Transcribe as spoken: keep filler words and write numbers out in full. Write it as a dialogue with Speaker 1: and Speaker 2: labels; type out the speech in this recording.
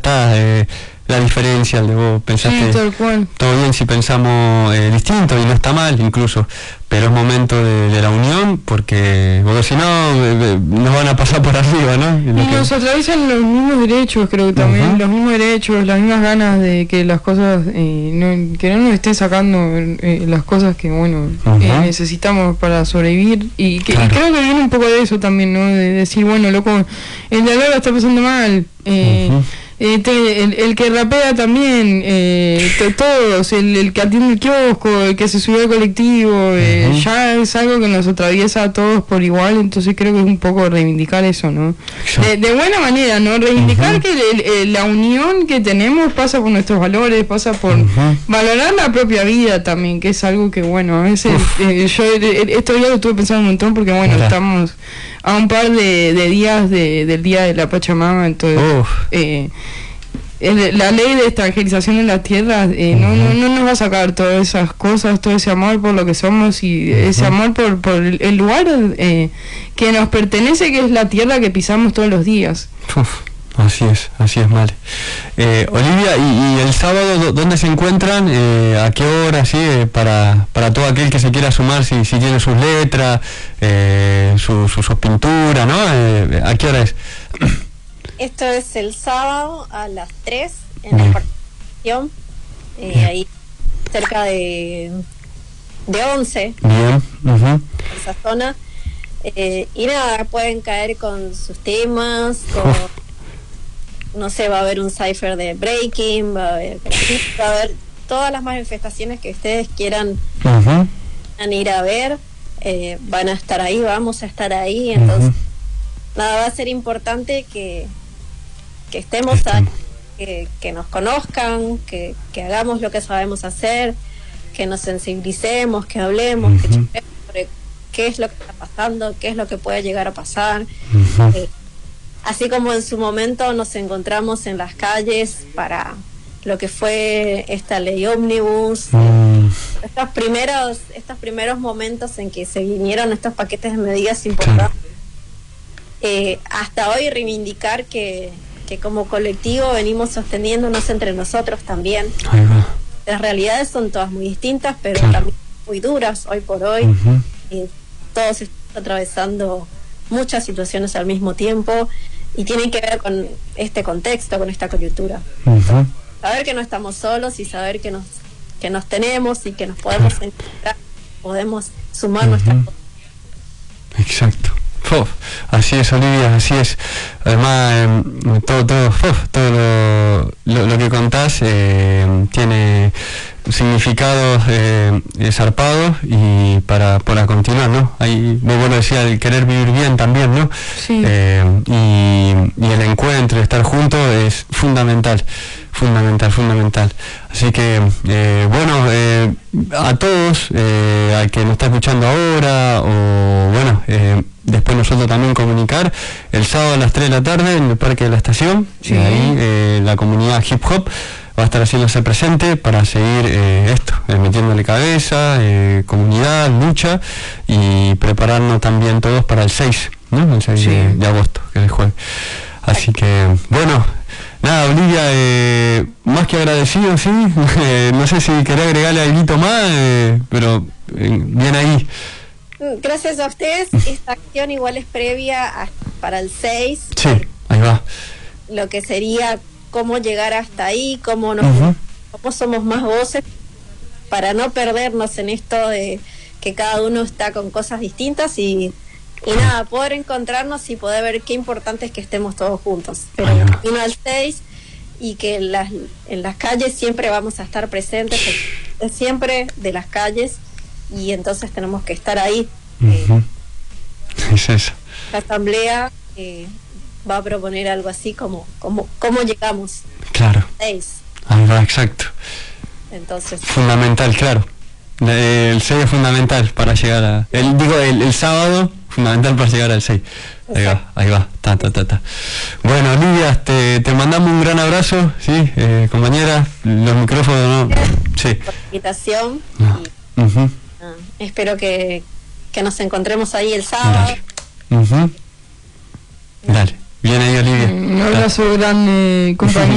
Speaker 1: contás eh, la diferencia, el de vos pensaste
Speaker 2: sí, tal cual.
Speaker 1: todo bien si pensamos eh, distinto y no está mal incluso, pero es momento de, de la unión porque, porque si no eh, nos van a pasar por arriba, ¿no?
Speaker 2: Y
Speaker 1: que...
Speaker 2: nos atraviesan los mismos derechos, creo que también, uh-huh. los mismos derechos, las mismas ganas de que las cosas, eh, no, que no nos estén sacando eh, las cosas que, bueno, uh-huh. eh, necesitamos para sobrevivir, y, que, claro. y creo que viene un poco de eso también, ¿no? De decir, bueno, loco, el de al lado está pasando mal, eh, uh-huh. Eh, te, el, el que rapea también, eh, to, todos, el, el que atiende el kiosco, el que se subió al colectivo, eh, uh-huh. ya es algo que nos atraviesa a todos por igual, entonces creo que es un poco reivindicar eso, ¿no? De, de buena manera, ¿no? Reivindicar uh-huh. que el, el, la unión que tenemos pasa por nuestros valores, pasa por uh-huh. valorar la propia vida también, que es algo que, bueno, a veces eh, yo eh, esto ya lo estuve pensando un montón porque, bueno, Mira. estamos a un par de, de días de, del Día de la Pachamama, entonces eh, la ley de extranjerización de las tierras eh, uh-huh. no, no, no nos va a sacar todas esas cosas, todo ese amor por lo que somos y uh-huh. ese amor por, por el, el lugar eh, que nos pertenece, que es la tierra que pisamos todos los días.
Speaker 1: Uf, así es, así es, Male. Eh, Olivia, y, y el sábado, ¿dónde se encuentran? Eh, ¿A qué hora? ¿Sí? Eh, para, para todo aquel que se quiera sumar, si, si tiene sus letras, eh, sus su, su pinturas, ¿no? Eh, ¿A qué hora es?
Speaker 3: Esto es el sábado a las tres en la participación, eh, ahí cerca de, de once,
Speaker 1: Bien. Uh-huh.
Speaker 3: esa zona. Eh, y nada, pueden caer con sus temas, con, no sé, va a haber un cipher de breaking, va a haber, va a haber todas las manifestaciones que ustedes quieran uh-huh. ir a ver, eh, van a estar ahí, vamos a estar ahí, entonces uh-huh. nada, va a ser importante que que estemos ahí, que, que nos conozcan, que, que hagamos lo que sabemos hacer, que nos sensibilicemos, que hablemos, uh-huh. que chequemos sobre qué es lo que está pasando, qué es lo que puede llegar a pasar. Uh-huh. Eh, así como en su momento nos encontramos en las calles para lo que fue esta ley ómnibus, uh-huh. estos primeros, estos primeros momentos en que se vinieron estos paquetes de medidas importantes, eh, hasta hoy reivindicar que que como colectivo venimos sosteniéndonos entre nosotros también. Las realidades son todas muy distintas, pero claro. también muy duras hoy por hoy. Uh-huh. Y todos están atravesando muchas situaciones al mismo tiempo y tienen que ver con este contexto, con esta coyuntura. Uh-huh. Saber que no estamos solos y saber que nos que nos tenemos y que nos podemos claro. encontrar, podemos sumar uh-huh. nuestras cosas.
Speaker 1: Exacto. Oh, así es, Olivia, así es. Además, eh, todo, todo, oh, todo lo, lo, lo que contás eh, tiene significados eh, zarpados y para, para continuar, ¿no? Hay, muy bueno decía, el querer vivir bien también, ¿no?
Speaker 2: Sí.
Speaker 1: Eh, y, y el encuentro, estar juntos es fundamental. Fundamental, fundamental. Así que, eh, bueno, eh, a todos, eh, al que nos está escuchando ahora, o bueno, eh, después nosotros también comunicar, el sábado a las tres de la tarde en el Parque de la Estación, sí. ahí eh, la comunidad hip hop va a estar haciéndose presente para seguir eh, esto, eh, metiéndole cabeza, eh, comunidad, lucha, y prepararnos también todos para el seis, ¿no? El seis sí. de, de agosto, que es el jueves. Así que, bueno, nada, Olivia, eh, más que agradecido, sí, eh, no sé si querés agregarle algo más, eh, pero eh, bien ahí.
Speaker 3: Gracias a ustedes, esta acción igual es previa a, para el seis.
Speaker 1: Sí, ahí va.
Speaker 3: Lo que sería cómo llegar hasta ahí, cómo, nos, uh-huh. cómo somos más voces, para no perdernos en esto de que cada uno está con cosas distintas y... Y nada, poder encontrarnos y poder ver qué importante es que estemos todos juntos. Pero uno al seis y que en las, en las calles siempre vamos a estar presentes, siempre de las calles, y entonces tenemos que estar ahí.
Speaker 1: Uh-huh. Eh, es eso.
Speaker 3: La asamblea eh, va a proponer algo así como como cómo llegamos.
Speaker 1: Claro.
Speaker 3: seis.
Speaker 1: Ahí va, exacto.
Speaker 3: Entonces.
Speaker 1: Fundamental, claro. El seis es fundamental para llegar a... El, digo, el, el sábado, fundamental para llegar al seis. Ahí va, ahí va. Ta, ta, ta, ta. Bueno, Olivia, te, te mandamos un gran abrazo, ¿sí? Eh, compañera, los micrófonos, ¿no? Sí.
Speaker 3: Por la invitación.
Speaker 1: No.
Speaker 3: Y,
Speaker 1: uh-huh.
Speaker 3: uh, espero que, que nos encontremos ahí el sábado.
Speaker 1: Dale. Uh-huh. Dale. Bien ahí, Olivia.
Speaker 2: Un abrazo grande, compañera.